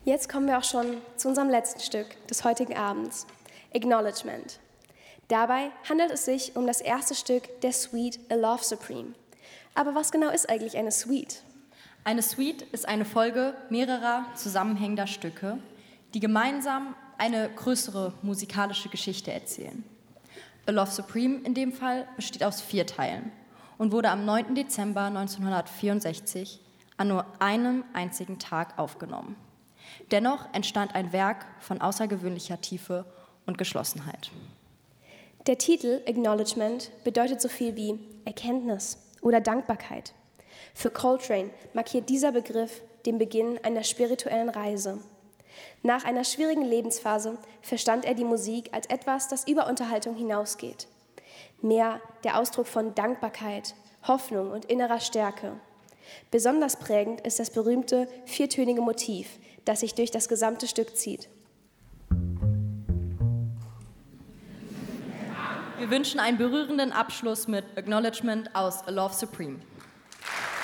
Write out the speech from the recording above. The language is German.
Jetzt kommen wir auch schon zu unserem letzten Stück des heutigen Abends, Acknowledgement. Dabei handelt es sich um das erste Stück der Suite A Love Supreme. Aber was genau ist eigentlich eine Suite? Eine Suite ist eine Folge mehrerer zusammenhängender Stücke, die gemeinsam eine größere musikalische Geschichte erzählen. A Love Supreme in dem Fall besteht aus 4 Teilen und wurde am 9. Dezember 1964 an nur einem einzigen Tag aufgenommen. Dennoch entstand ein Werk von außergewöhnlicher Tiefe und Geschlossenheit. Der Titel Acknowledgement bedeutet so viel wie Erkenntnis oder Dankbarkeit. Für Coltrane markiert dieser Begriff den Beginn einer spirituellen Reise. Nach einer schwierigen Lebensphase verstand er die Musik als etwas, das über Unterhaltung hinausgeht. Mehr der Ausdruck von Dankbarkeit, Hoffnung und innerer Stärke. Besonders prägend ist das berühmte viertönige Motiv, das sich durch das gesamte Stück zieht. Wir wünschen einen berührenden Abschluss mit Acknowledgement aus A Love Supreme.